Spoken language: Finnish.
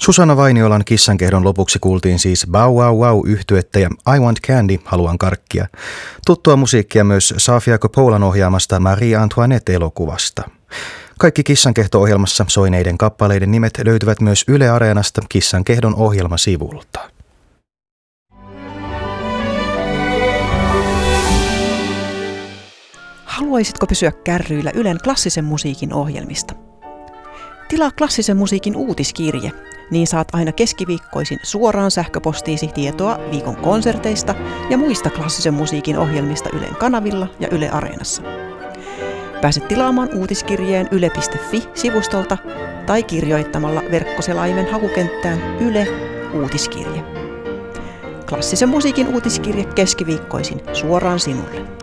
Susanna Vainiolan Kissankehdon lopuksi kuultiin siis Bow Wow Wow -yhtyettä ja I Want Candy, haluan karkkia. Tuttua musiikkia myös Sofia Coppolan ohjaamasta Marie Antoinette-elokuvasta. Kaikki Kissankehto-ohjelmassa soineiden kappaleiden nimet löytyvät myös Yle Areenasta Kissankehdon ohjelmasivulta. Haluaisitko pysyä kärryillä Ylen klassisen musiikin ohjelmista? Tilaa klassisen musiikin uutiskirje, niin saat aina keskiviikkoisin suoraan sähköpostiisi tietoa viikon konserteista ja muista klassisen musiikin ohjelmista Ylen kanavilla ja Yle Areenassa. Pääset tilaamaan uutiskirjeen yle.fi-sivustolta tai kirjoittamalla verkkoselaimen hakukenttään Yle Uutiskirje. Klassisen musiikin uutiskirje keskiviikkoisin suoraan sinulle.